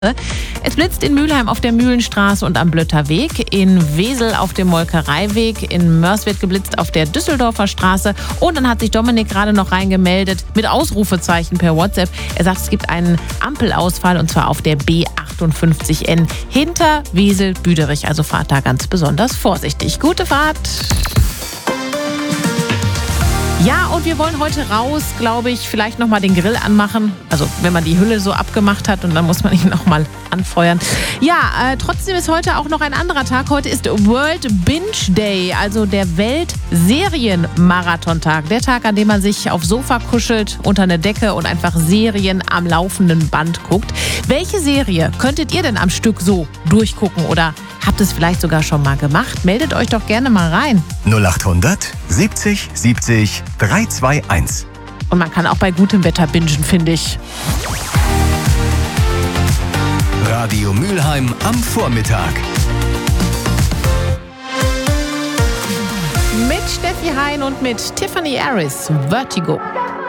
Es blitzt in Mülheim auf der Mühlenstraße und am Blötter Weg, in Wesel auf dem Molkereiweg, in Mörs wird geblitzt auf der Düsseldorfer Straße und dann hat sich Dominik gerade noch reingemeldet mit Ausrufezeichen per WhatsApp. Er sagt, es gibt einen Ampelausfall und zwar auf der B58N hinter Wesel-Büderich. Also fahrt da ganz besonders vorsichtig. Gute Fahrt! Ja, und wir wollen heute raus, glaube ich, vielleicht nochmal den Grill anmachen. Also wenn man die Hülle so abgemacht hat und dann muss man ihn nochmal anfeuern. Ja, trotzdem ist heute auch noch ein anderer Tag. Heute ist World Binge Day, also der Weltserien-Marathon-Tag. Der Tag, an dem man sich aufs Sofa kuschelt, unter eine Decke und einfach Serien am laufenden Band guckt. Welche Serie könntet ihr denn am Stück so durchgucken oder habt es vielleicht sogar schon mal gemacht? Meldet euch doch gerne mal rein. 0800 70 70 321. Und man kann auch bei gutem Wetter bingen, finde ich. Radio Mülheim am Vormittag. Mit Steffi Hein und mit Tiffany Harris, Vertigo.